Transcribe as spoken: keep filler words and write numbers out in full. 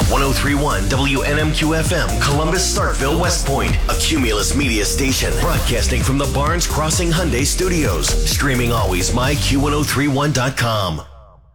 ten thirty-one W N M Q F M, Columbus, Starkville, West Point, a Cumulus media station, broadcasting from the Barnes Crossing Hyundai Studios. Streaming always, my Q ten thirty-one dot com.